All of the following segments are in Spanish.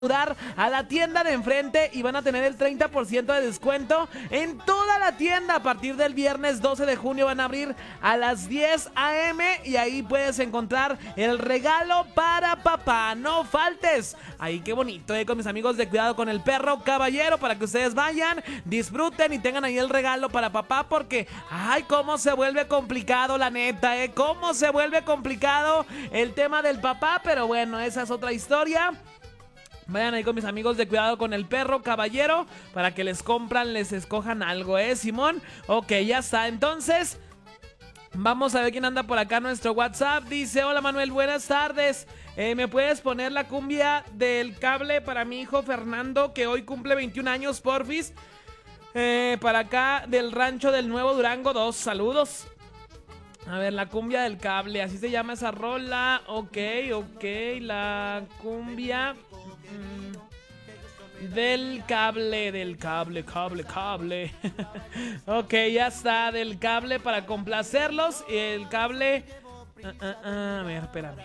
mudar a la tienda de enfrente y van a tener el 30% de descuento en toda la tienda. A partir del viernes 12 de junio van a abrir a las 10 a.m. y ahí puedes encontrar el regalo para papá. No faltes. Ahí qué bonito, con mis amigos de Cuidado con el Perro Caballero, para que ustedes vayan, disfruten y tengan ahí el regalo para papá, porque ay, cómo se vuelve complicado, la neta, cómo se vuelve complicado el tema del papá, pero bueno, esa es otra historia. Vayan ahí con mis amigos de Cuidado con el Perro Caballero para que les escojan algo, Simón. Ok, ya está. Entonces, vamos a ver quién anda por acá en nuestro WhatsApp. Dice, hola Manuel, buenas tardes. ¿Me puedes poner la cumbia del cable para mi hijo Fernando, que hoy cumple 21 años, porfis? Para acá del rancho del Nuevo Durango 2, saludos. A ver, la cumbia del cable, así se llama esa rola. Ok, la cumbia del cable. Ok, ya está, del cable para complacerlos. El cable... a ver, espérame.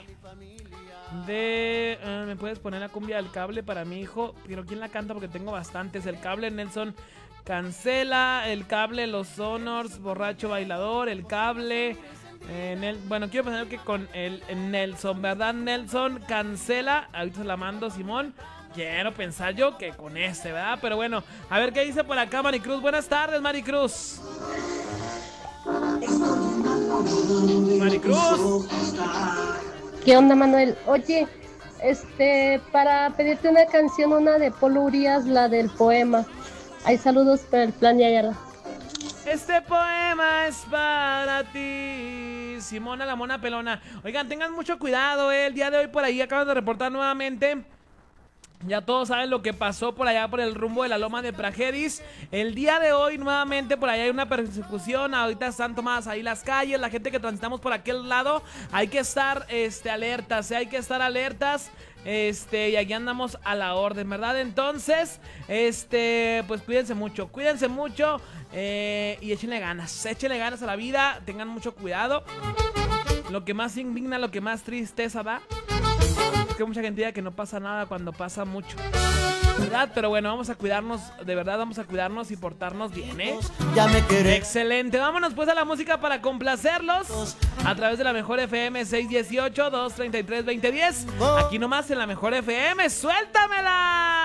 ¿me puedes poner la cumbia del cable para mi hijo? Pero ¿quién la canta? Porque tengo bastantes. El cable, Nelson Cancela. El cable, Los Honors, Borracho Bailador. El cable... bueno, quiero pensar que con el Nelson, ¿verdad? Nelson Cancela. Ahorita se la mando, Simón. Quiero pensar yo que con ¿verdad? Pero bueno, a ver qué dice por acá Maricruz. Buenas tardes, Maricruz. Maricruz. ¿Qué onda, Manuel? Oye, para pedirte una canción, una de Polo Urias, la del poema. Hay saludos para el Plan de Ayala. Este poema es para ti, Simona la Mona Pelona. Oigan, tengan mucho cuidado, el día de hoy por ahí acaban de reportar nuevamente. Ya todos saben lo que pasó por allá por el rumbo de la Loma de Prajeris. El día de hoy nuevamente por allá hay una persecución. Ahorita están tomadas ahí las calles. La gente que transitamos por aquel lado, hay que estar alertas, hay que estar alertas. Y aquí andamos a la orden, ¿verdad? Entonces, pues cuídense mucho y échenle ganas a la vida, tengan mucho cuidado. Lo que más indigna, lo que más tristeza da, es que mucha gente diga que no pasa nada cuando pasa mucho, ¿verdad? Pero bueno, vamos a cuidarnos, de verdad vamos a cuidarnos y portarnos bien, Ya me queré. Excelente, vámonos pues a la música para complacerlos a través de la Mejor FM 618-233-2010. Aquí nomás en la Mejor FM, ¡suéltamela!